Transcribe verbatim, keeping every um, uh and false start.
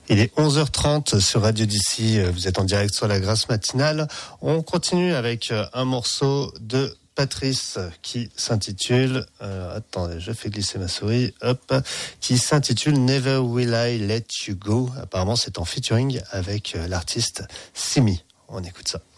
Il est onze heures trente sur Radio D'ici, vous êtes en direct sur la Grasse matinale. On continue avec un morceau de Patrice qui s'intitule, euh, attendez, je fais glisser ma souris, hop, qui s'intitule Never Will I Let You Go. Apparemment c'est en featuring avec l'artiste Simi. On écoute ça.